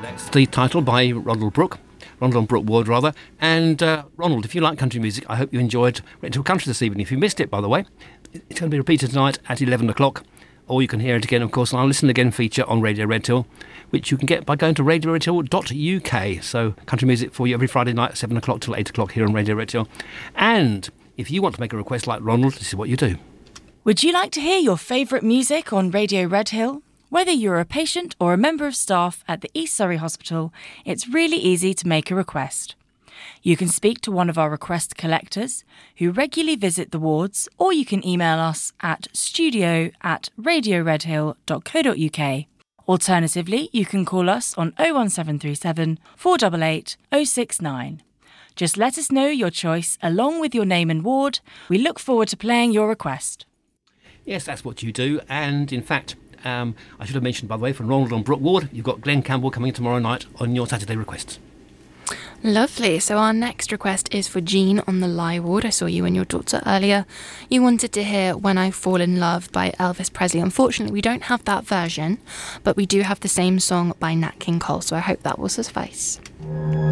That's the title by Ronald Brooke Ward rather. And Ronald, if you like country music, I hope you enjoyed Red Hill Country this evening. If you missed it, by the way, it's going to be repeated tonight at 11 o'clock. Or you can hear it again, of course, on our Listen Again feature on Radio Red Hill, which you can get by going to radioredhill.uk. So country music for you every Friday night, 7 o'clock till 8 o'clock here on Radio Red Hill. And if you want to make a request like Ronald, this is what you do. Would you like to hear your favourite music on Radio Red Hill? Whether you're a patient or a member of staff at the East Surrey Hospital, it's really easy to make a request. You can speak to one of our request collectors who regularly visit the wards, or you can email us at studio@radioredhill.co.uk. Alternatively, you can call us on 01737 488 069. Just let us know your choice along with your name and ward. We look forward to playing your request. Yes, that's what you do. And in fact, I should have mentioned, by the way, from Ronald and Brooke Ward, you've got Glenn Campbell coming tomorrow night on your Saturday requests. Lovely. So our next request is for Jean on the Lie ward. I saw you and your daughter earlier. You wanted to hear When I Fall in Love by Elvis Presley. Unfortunately, we don't have that version, but we do have the same song by Nat King Cole, so I hope that will suffice.